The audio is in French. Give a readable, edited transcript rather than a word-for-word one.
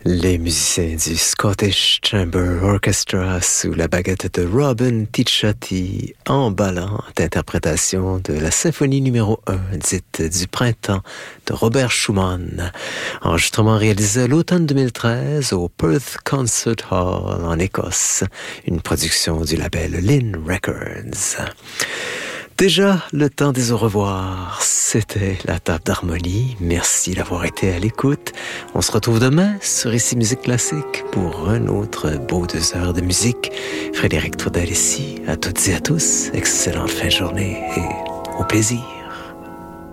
Les musiciens du Scottish Chamber Orchestra sous la baguette de Robin Ticciati, emballante interprétation de la symphonie numéro 1 dite du printemps de Robert Schumann, enregistrement réalisé à l'automne 2013 au Perth Concert Hall en Écosse, une production du label Lynn Records. Déjà le temps des au revoir, c'était la table d'harmonie, merci d'avoir été à l'écoute. On se retrouve demain sur Ici Musique Classique pour un autre beau 2 heures de musique. Frédéric Trudel ici, à toutes et à tous, excellente fin de journée et au plaisir.